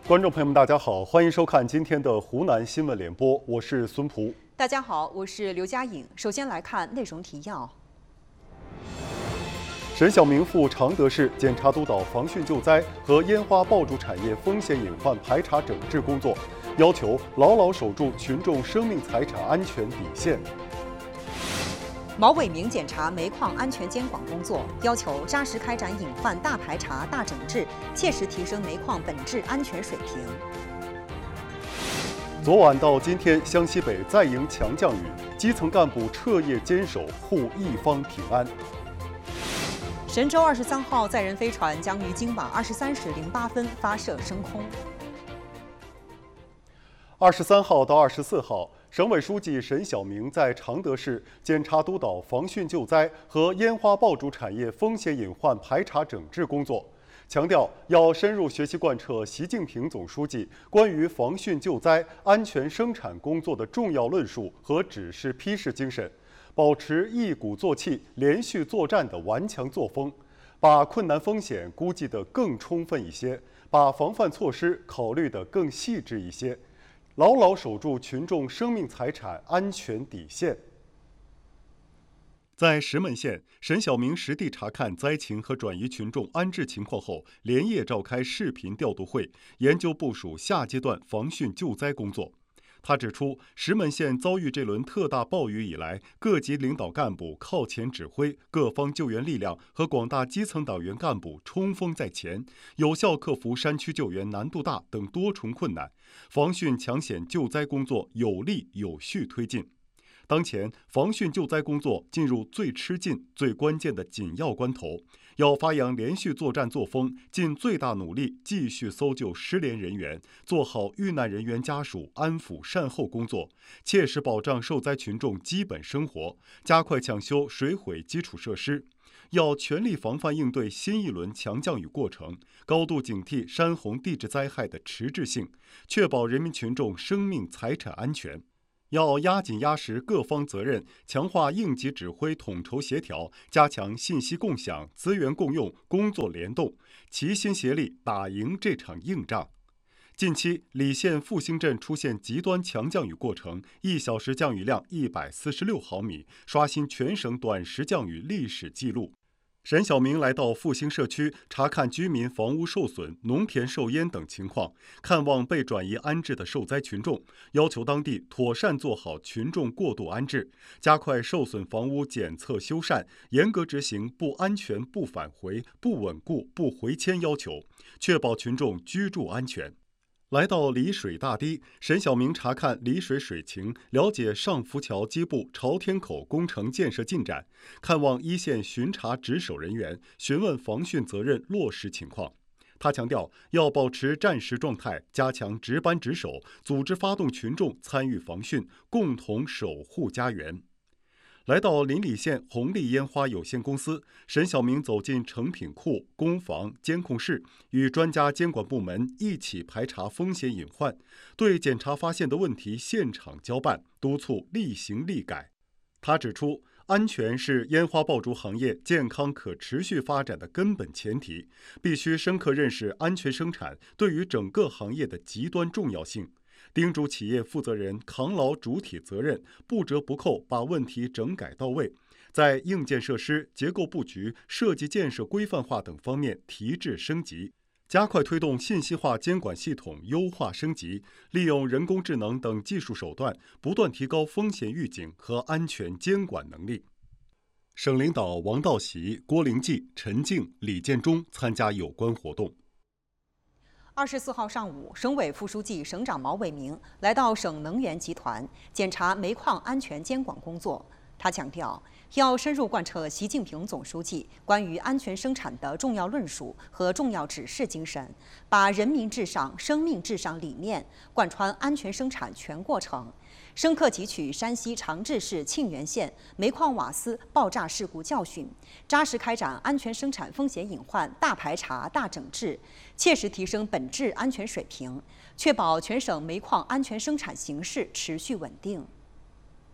观众朋友们，大家好，欢迎收看今天的湖南新闻联播，我是孙璞。 大家好，我是刘佳颖。首先来看内容提要。 沈晓明赴常德市检查督导防汛救灾和烟花爆竹产业风险隐患排查整治工作，要求牢牢守住群众生命财产安全底线。 毛伟明检查煤矿安全监管工作，要求扎实开展隐患大排查、大整治，切实提升煤矿本质安全水平。 昨晚到今天，湘西北再迎强降雨，基层干部彻夜坚守，护一方平安。 神舟23号载人飞船将于今晚23时08分发射升空。 23号到24号，省委书记沈晓明在常德市检查督导防汛救灾和烟花爆竹产业风险隐患排查整治工作，强调要深入学习贯彻习近平总书记关于防汛救灾、安全生产工作的重要论述和指示批示精神，保持一鼓作气、连续作战的顽强作风，把困难风险估计得更充分一些，把防范措施考虑得更细致一些，牢牢守住群众生命财产安全底线。在石门县，沈晓明实地查看灾情和转移群众安置情况后，连夜召开视频调度会，研究部署下阶段防汛救灾工作。他指出，石门县遭遇这轮特大暴雨以来，各级领导干部靠前指挥，各方救援力量和广大基层党员干部冲锋在前，有效克服山区救援难度大等多重困难，防汛抢险救灾工作有力有序推进。当前，防汛救灾工作进入最吃劲、最关键的紧要关头，要发扬连续作战作风，尽最大努力继续搜救失联人员，做好遇难人员家属安抚善后工作，切实保障受灾群众基本生活，加快抢修水毁基础设施。要全力防范应对新一轮强降雨过程，高度警惕山洪地质灾害的迟滞性，确保人民群众生命财产安全。要压紧压实各方责任，强化应急指挥统筹协调，加强信息共享、资源共用、工作联动，齐心协力打赢这场硬仗。近期，澧县复兴镇出现极端强降雨过程，1小时降雨量146毫米，刷新全省短时降雨历史记录。沈晓明来到复兴社区查看居民房屋受损、农田受淹等情况，看望被转移安置的受灾群众，要求当地妥善做好群众过渡安置，加快受损房屋检测修缮，严格执行不安全不返回、不稳固不回迁要求，确保群众居住安全。来到丽水大堤，沈晓明查看丽水水情，了解上浮桥基部朝天口工程建设进展，看望一线巡查值守人员，询问防汛责任落实情况。他强调，要保持战时状态，加强值班值守，组织发动群众参与防汛，共同守护家园。来到邻里县红利烟花有限公司，沈晓明走进成品库、工房、监控室，与专家监管部门一起排查风险隐患，对检查发现的问题现场交办，督促立行立改。他指出，安全是烟花爆竹行业健康可持续发展的根本前提，必须深刻认识安全生产对于整个行业的极端重要性。叮嘱企业负责人扛牢主体责任，不折不扣把问题整改到位，在硬件设施、结构布局、设计建设规范化等方面提质升级，加快推动信息化监管系统优化升级，利用人工智能等技术手段，不断提高风险预警和安全监管能力。省领导王道喜、郭灵济、陈静、李建忠参加有关活动。 24号上午，省委副书记、省长毛伟明来到省能源集团检查煤矿安全监管工作。他强调，要深入贯彻习近平总书记关于安全生产的重要论述和重要指示精神，把人民至上、生命至上理念贯穿安全生产全过程，深刻汲取山西长治市沁源县煤矿瓦斯爆炸事故教训，扎实开展安全生产风险隐患大排查、大整治，切实提升本质安全水平，确保全省煤矿安全生产形势持续稳定。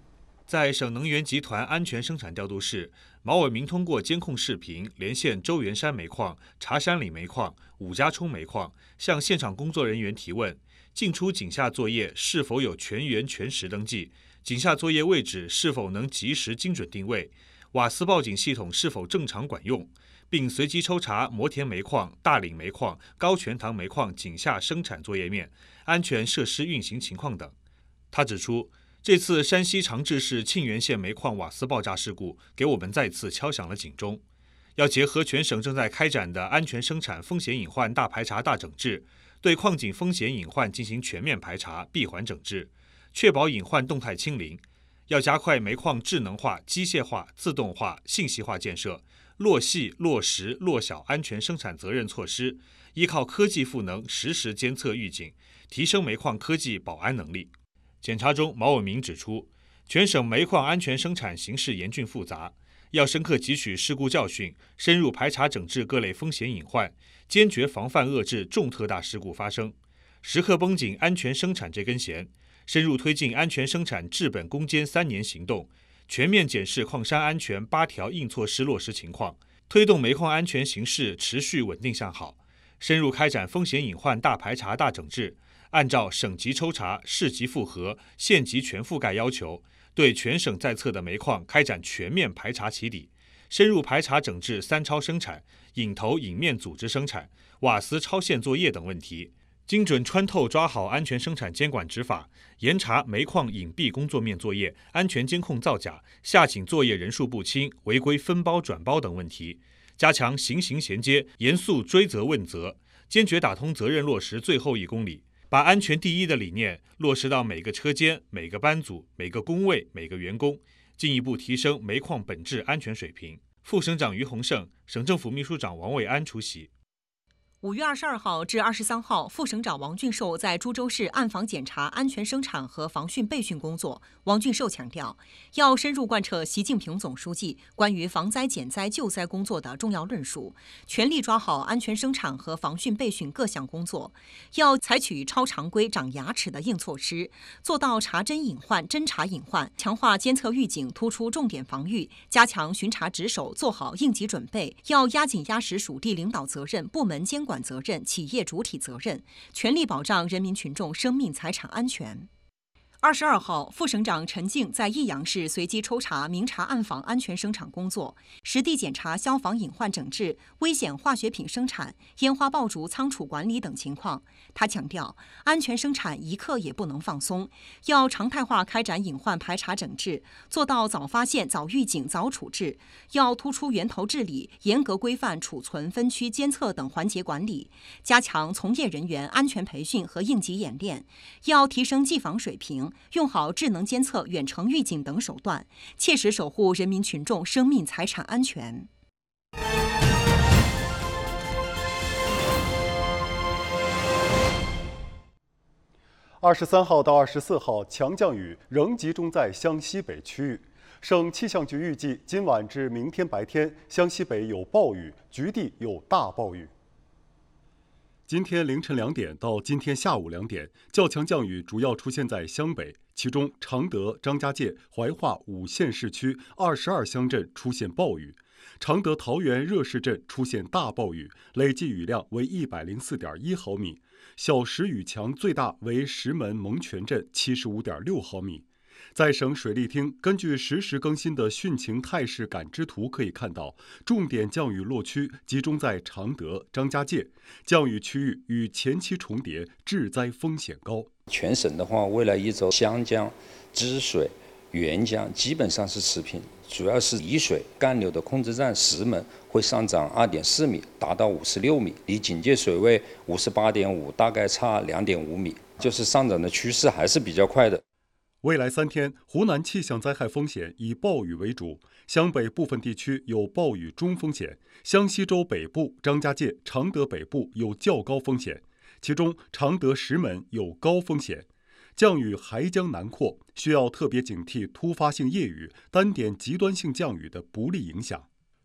在省能源集团安全生产调度室，毛伟明通过监控视频连线周元山煤矿、茶山岭煤矿、五家冲煤矿，向现场工作人员提问：进出井下作业是否有全员全时登记？井下作业位置是否能及时精准定位？瓦斯报警系统是否正常管用？并随机抽查摩田煤矿、大岭煤矿、高全堂煤矿井下生产作业面、安全设施运行情况等。他指出，这次山西长治市沁源县煤矿瓦斯爆炸事故，给我们再次敲响了警钟。要结合全省正在开展的安全生产风险隐患大排查大整治，对矿井风险隐患进行全面排查、闭环整治，确保隐患动态清零。要加快煤矿智能化、机械化、自动化、信息化建设，落细、落实、落小安全生产责任措施，依靠科技赋能，实时监测预警，提升煤矿科技保安能力。检查中，毛伟明指出，全省煤矿安全生产形势严峻复杂，要深刻汲取事故教训，深入排查整治各类风险隐患，坚决防范遏制重特大事故发生，时刻绷紧安全生产这根弦，深入推进安全生产治本攻坚3年行动，全面检视矿山安全8条硬措施落实情况，推动煤矿安全形势持续稳定向好，深入开展风险隐患大排查大整治，按照省级抽查、市级复核、县级全覆盖要求，对全省在册的煤矿开展全面排查起底，深入排查整治3超生产、引头引面组织生产、瓦斯超限作业等问题，精准穿透抓好安全生产监管执法，严查煤矿隐蔽工作面作业、安全监控造假、下井作业人数不清、违规分包转包等问题，加强刑刑衔接，严肃追责问责，坚决打通责任落实最后1公里，把安全第一的理念落实到每个车间、每个班组、每个工位、每个员工，进一步提升煤矿本质安全水平。副省长于洪胜、省政府秘书长王伟安出席。 5月22号至23号，副省长王俊寿在株洲市暗访检查安全生产和防汛备汛工作。王俊寿强调，要深入贯彻习近平总书记关于防灾减灾救灾工作的重要论述，全力抓好安全生产和防汛备汛各项工作。要采取超常规、长牙齿的硬措施，做到查真隐患、侦查隐患，强化监测预警，突出重点防御，加强巡查值守，做好应急准备。要压紧压实属地领导责任、部门监管责任、企业主体责任，全力保障人民群众生命财产安全。22号，副省长陈静在益阳市随机抽查、明察暗访安全生产工作，实地检查消防隐患整治、危险化学品生产、烟花爆竹仓储管理等情况。他强调，安全生产一刻也不能放松，要常态化开展隐患排查整治，做到早发现、早预警、早处置。要突出源头治理，严格规范储存、分区监测等环节管理，加强从业人员安全培训和应急演练。要提升技防水平，用好智能监测、远程预警等手段，切实守护人民群众生命财产安全。 23号到24号，强降雨仍集中在湘西北区域。省气象局预计，今晚至明天白天，湘西北有暴雨，局地有大暴雨。今天凌晨2点到今天下午2点，较强降雨主要出现在湘北，其中常德、张家界、怀化5县市区22乡镇出现暴雨，常德桃源热市镇出现大暴雨，累计雨量为104.1毫米，小时雨强最大为石门蒙泉镇75.6毫米。在省水利厅根据实时更新的汛情态势感知图可以看到，重点降雨落区集中在常德、张家界，降雨区域与前期重叠，致灾风险高。 全省的话，未来1周湘江、支水、沅江基本上是持平，主要是沂水干流的控制站石门会上涨2.4米，达到56米，离警戒水位58.5，大概差2.5米，就是上涨的趋势还是比较快的。 未来3天，湖南气象灾害风险以暴雨为主，湘北部分地区有暴雨中风险，湘西州北部、张家界、常德北部有较高风险，其中常德石门有高风险。降雨还将南扩，需要特别警惕突发性夜雨、单点极端性降雨的不利影响。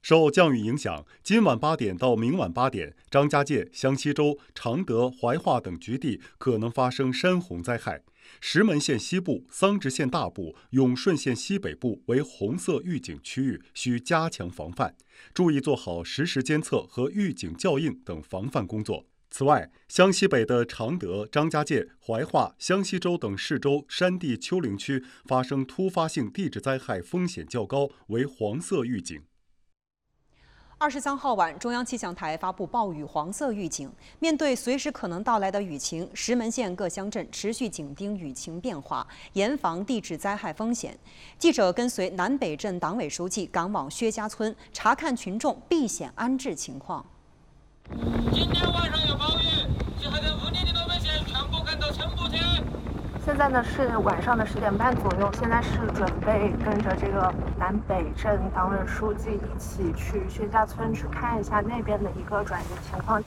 受降雨影响，今晚8点到明晚8点，张家界、香溪州、常德、怀化等局地可能发生山洪灾害。石门县西部、桑植县大部、永顺县西北部为红色预警区域，需加强防范，注意做好实时监测和预警校应等防范工作。此外，湘西北的常德、张家界、怀化、香溪州等市州山地丘陵区发生突发性地质灾害风险较高，为黄色预警。 23号晚，中央气象台发布暴雨黄色预警。面对随时可能到来的雨情，石门县各乡镇持续紧盯雨情变化，严防地质灾害风险。记者跟随南北镇党委书记赶往薛家村，查看群众避险安置情况。 今天晚上有暴雨，集合在5年的老百姓全部赶到陈埠村。 现在呢是晚上的10点半左右，现在是准备跟着这个南北镇党委书记一起去薛家村去看一下那边的一个转移情况。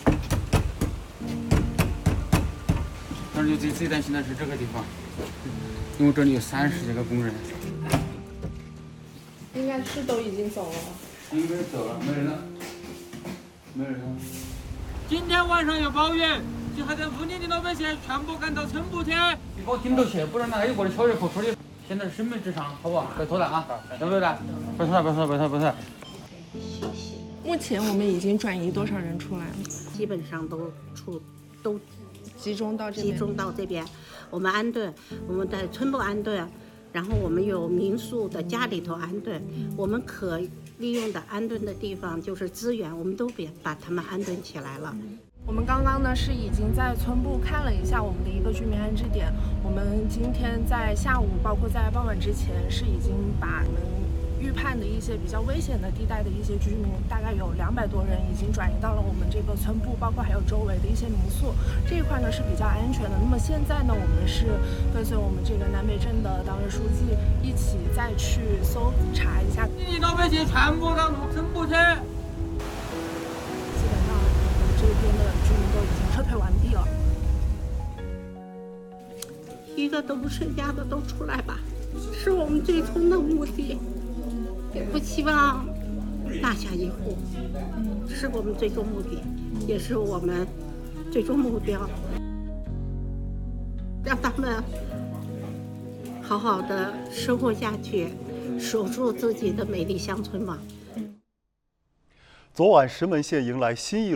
但是最担心的是这个地方，因为这里有30几个工人。 应该是都已经走了。 应该走了，没人了，没人了。 今天晚上有暴雨，集合在5年的老百姓全部赶到陈埠村。 你给我顶着去，不然那还有个人敲着口处理。现在是生命至上，好不好？别拖了啊，对不对？别拖。 目前我们已经转移多少人出来了？ 基本上都集中到这边。我们安顿，我们在村部安顿，然后我们有民宿的家里头安顿，我们可利用的安顿的地方就是资源，我们都把他们安顿起来了。 我们刚刚呢是已经在村部看了一下我们的一个居民安置点，我们今天在下午，包括在傍晚之前，是已经把能预判的一些比较危险的地带的一些居民，大概有200多人已经转移到了我们这个村部，包括还有周围的一些民宿，这一块呢是比较安全的。那么现在呢，我们是跟随我们这个南北镇的党委书记一起再去搜查一下。 老百姓全部到陈埠村。 基本上这边的居民都已经撤退完毕了。 一个都不剩下的都出来吧，是我们最终的目的，也不希望落下一户，是我们最终目的，也是我们最终目标，让他们好好的生活下去，守住自己的美丽乡村嘛。 昨晚石门县迎来新一